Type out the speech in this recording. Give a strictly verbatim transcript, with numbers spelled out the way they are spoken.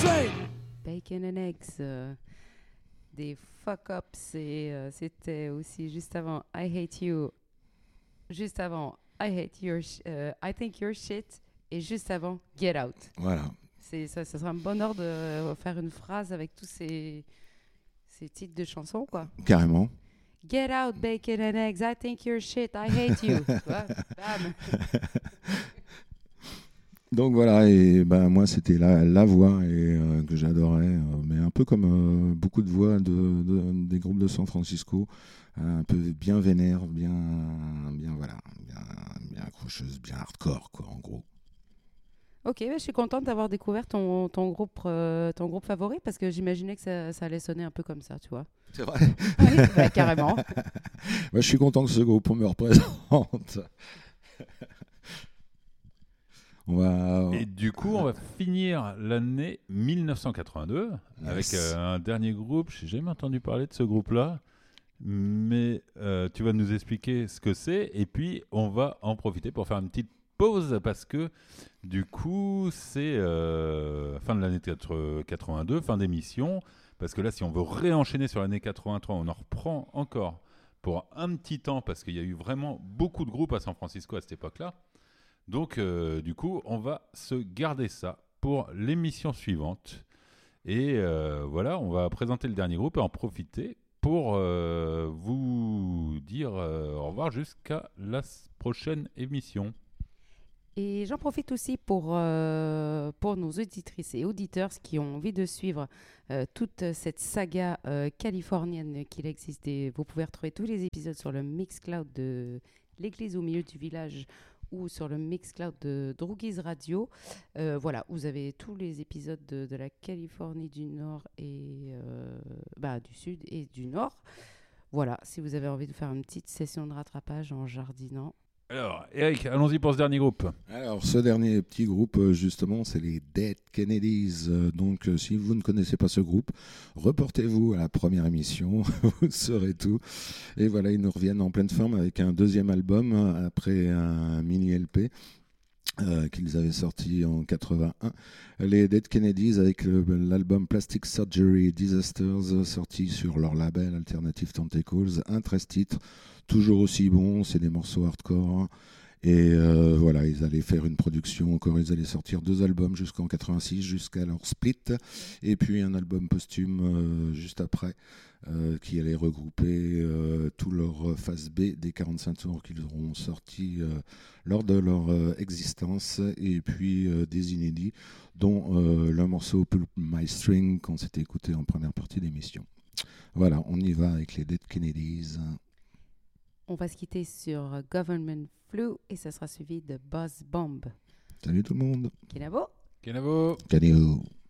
Bacon and Eggs, euh, des fuck-ups, et euh, c'était aussi juste avant I Hate You, juste avant I Hate Your, sh- euh, I Think Your Shit, et juste avant Get Out. Voilà. C'est, ça, ça sera un bonheur de euh, faire une phrase avec tous ces, ces titres de chansons, quoi. Carrément. Get out, bacon and eggs, I think you're shit, I hate you. Tu vois, bam. Donc voilà, et ben moi c'était la, la voix et, euh, que j'adorais, euh, mais un peu comme euh, beaucoup de voix de, de- des groupes de San Francisco, euh, un peu bien vénère, bien, bien voilà, bien, bien accrocheuse, bien hardcore quoi, en gros. Ok, bah, je suis contente d'avoir découvert ton, ton, groupe, euh, ton groupe favori parce que j'imaginais que ça, ça allait sonner un peu comme ça, tu vois. C'est vrai. Oui, bah, carrément. Ouais, je suis content que ce groupe me représente. On va. Et du coup, on va finir l'année mille neuf cent quatre-vingt-deux avec Yes. euh, un dernier groupe. Je n'ai jamais entendu parler de ce groupe-là, mais euh, tu vas nous expliquer ce que c'est. Et puis, on va en profiter pour faire une petite pause parce que du coup, c'est euh, fin de l'année quatre-vingt-deux, fin d'émission. Parce que là, si on veut réenchaîner sur l'année quatre-vingt-trois, on en reprend encore pour un petit temps parce qu'il y a eu vraiment beaucoup de groupes à San Francisco à cette époque-là. Donc, euh, du coup, on va se garder ça pour l'émission suivante. Et euh, voilà, on va présenter le dernier groupe et en profiter pour euh, vous dire euh, au revoir jusqu'à la s- prochaine émission. Et j'en profite aussi pour, euh, pour nos auditrices et auditeurs qui ont envie de suivre euh, toute cette saga euh, californienne qu'il existe. Et vous pouvez retrouver tous les épisodes sur le Mixcloud de l'église au milieu du village ou sur le Mixcloud de Droogies Radio. Euh, voilà, vous avez tous les épisodes de, de la Californie du Nord et euh, bah, du Sud et du Nord. Voilà, si vous avez envie de faire une petite session de rattrapage en jardinant. Alors, Eric, allons-y pour ce dernier groupe. Alors, ce dernier petit groupe, euh, justement, c'est les Dead Kennedys. Euh, Donc, euh, si vous ne connaissez pas ce groupe, reportez-vous à la première émission, vous saurez tout. Et voilà, ils nous reviennent en pleine forme avec un deuxième album euh, après un mini L P. Euh, qu'ils avaient sorti en quatre-vingt-un. Les Dead Kennedys avec le- l'album Plastic Surgery Disasters euh, sorti sur leur label Alternative Tentacles, un treize titres, toujours aussi bon, c'est des morceaux hardcore. Et euh, voilà, ils allaient faire une production encore, ils allaient sortir deux albums jusqu'en quatre-vingt-six, jusqu'à leur split, et puis un album posthume euh, juste après, euh, qui allait regrouper euh, tout leur phase B des quarante-cinq tours qu'ils auront sortis euh, lors de leur euh, existence, et puis euh, des inédits, dont euh, le morceau Pull My String qu'on s'était écouté en première partie d'émission. Voilà, on y va avec les Dead Kennedys. On va se quitter sur Government Flu et ça sera suivi de Buzz Bomb. Salut tout le monde. Kinabo. Kenavo. Salut.